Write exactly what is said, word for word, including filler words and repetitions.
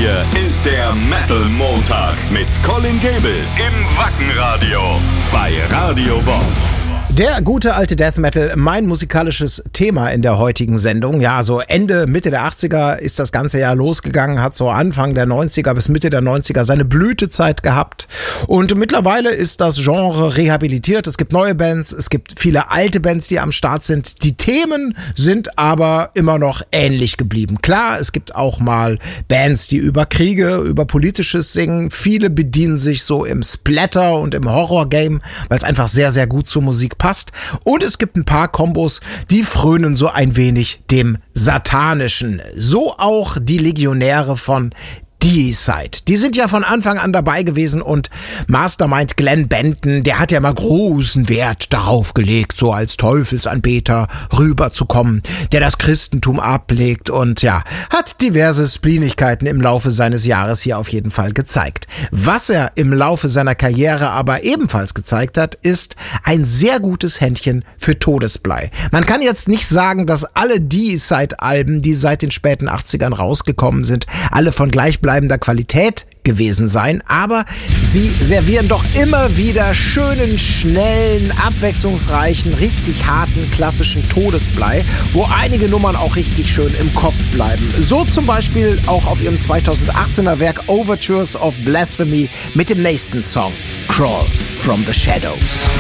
hier ist der Metal Montag mit Colin Gable im Wackenradio bei Radio Bob. Der gute alte Death Metal, mein musikalisches Thema in der heutigen Sendung. Ja, so Ende, Mitte der achtziger ist das ganze Jahr losgegangen, hat so Anfang der neunziger bis Mitte der neunziger seine Blütezeit gehabt. Und mittlerweile ist das Genre rehabilitiert. Es gibt neue Bands, es gibt viele alte Bands, die am Start sind. Die Themen sind aber immer noch ähnlich geblieben. Klar, es gibt auch mal Bands, die über Kriege, über Politisches singen. Viele bedienen sich so im Splatter und im Horror-Game, weil es einfach sehr, sehr gut zur Musik passt. Und es gibt ein paar Kombos, die frönen so ein wenig dem Satanischen. So auch die Legionäre von Deicide. Die sind ja von Anfang an dabei gewesen und Mastermind Glenn Benton, der hat ja mal großen Wert darauf gelegt, so als Teufelsanbeter rüberzukommen, der das Christentum ablegt und ja, hat diverse Spleenigkeiten im Laufe seines Jahres hier auf jeden Fall gezeigt. Was er im Laufe seiner Karriere aber ebenfalls gezeigt hat, ist ein sehr gutes Händchen für Todesblei. Man kann jetzt nicht sagen, dass alle Deicide-Alben, die seit den späten achtzigern rausgekommen sind, alle von gleichbleibender Qualität gewesen sein, aber sie servieren doch immer wieder schönen, schnellen, abwechslungsreichen, richtig harten, klassischen Todesblei, wo einige Nummern auch richtig schön im Kopf bleiben. So zum Beispiel auch auf ihrem zweitausendachtzehner Werk Overtures of Blasphemy mit dem nächsten Song Crawl from the Shadows.